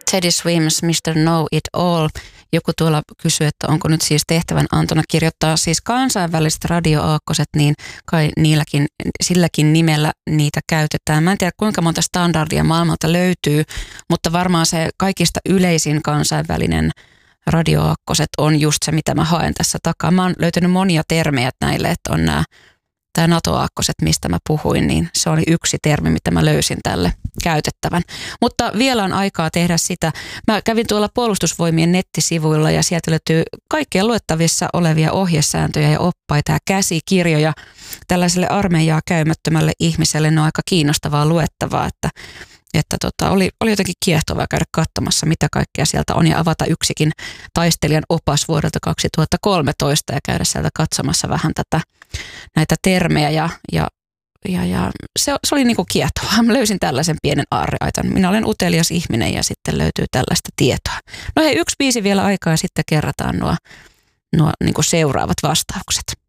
Teddy Swims, Mr. Know It All. Joku tuolla kysyy, että onko nyt siis tehtävän antona kirjoittaa siis kansainväliset radioaakkoset, niin kai silläkin nimellä niitä käytetään. Mä en tiedä kuinka monta standardia maailmalta löytyy, mutta varmaan se kaikista yleisin kansainvälinen radioaakkoset on just se, mitä mä haen tässä takaa. Mä oon löytänyt monia termejä näille, että on tämä NATO-aakkoset, mistä mä puhuin, niin se oli yksi termi, mitä mä löysin tälle käytettävän. Mutta vielä on aikaa tehdä sitä. Mä kävin tuolla Puolustusvoimien nettisivuilla ja sieltä löytyy kaikkea luettavissa olevia ohjesääntöjä ja oppaita ja käsikirjoja. Tällaiselle armeijaa käymättömälle ihmiselle ne on aika kiinnostavaa luettavaa, että oli jotenkin kiehtovaa käydä katsomassa, mitä kaikkea sieltä on ja avata yksikin taistelijan opas vuodelta 2013 ja käydä sieltä katsomassa vähän näitä termejä ja se oli niin kuin kiehtovaa. Mä löysin tällaisen pienen aarreaitan. Minä olen utelias ihminen ja sitten löytyy tällaista tietoa. No hei, yksi biisi vielä aikaa ja sitten kerrataan nuo niin kuin seuraavat vastaukset.